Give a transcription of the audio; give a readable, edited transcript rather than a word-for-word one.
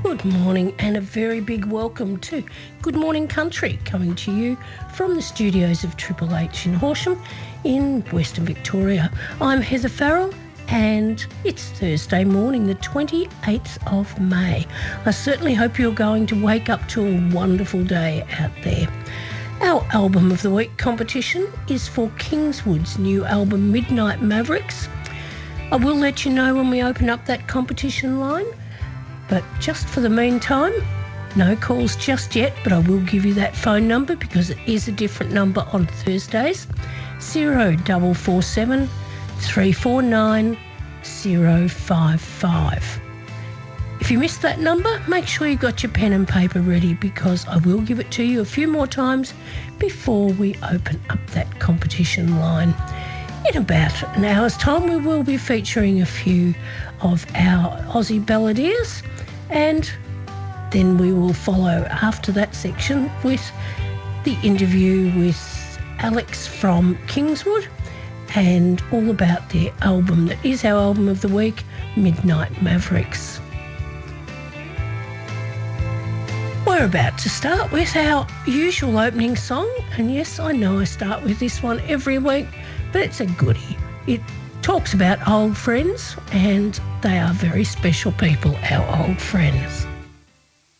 Good morning and a very big welcome to Good Morning Country, coming to you from the studios of Triple H in Horsham in Western Victoria. I'm Heather Farrell and it's Thursday morning, the 28th of May. I certainly hope you're going to wake up to a wonderful day out there. Our Album of the Week competition is for Kingswood's new album Midnight Mavericks. I will let you know when we open up that competition line. But just for the meantime, no calls just yet, but I will give you that phone number because it is a different number on Thursdays, 0447 349 055. If you missed that number, make sure you got your pen and paper ready because I will give it to you a few more times before we open up that competition line. In about an hour's time, we will be featuring a few of our Aussie balladeers, and then we will follow after that section with the interview with Alex from Kingswood and all about their album that is our album of the week, Midnight Mavericks. We're about to start with our usual opening song, and yes, I know I start with this one every week, but it's a goodie. It talks about old friends, and they are very special people, our old friends.